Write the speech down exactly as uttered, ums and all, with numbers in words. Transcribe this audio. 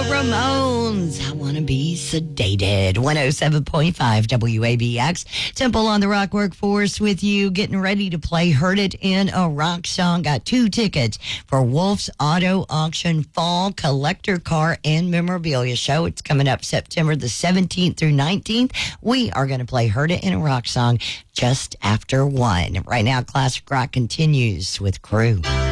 Ramones, I Want to Be Sedated. one oh seven point five W A B X. Temple on the Rock Workforce with you, getting ready to play Heard It in a Rock Song. Got two tickets for Wolf's Auto Auction Fall Collector Car and Memorabilia Show. It's coming up September the seventeenth through nineteenth. We are going to play Heard It in a Rock Song just after one. Right now, Classic Rock continues with Crew.